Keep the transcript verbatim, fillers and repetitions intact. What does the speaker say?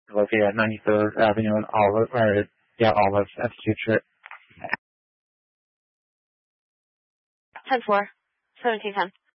located at ninety-third Avenue and Olive, or, yeah, Olive, that's future. ten four, seventeen ten.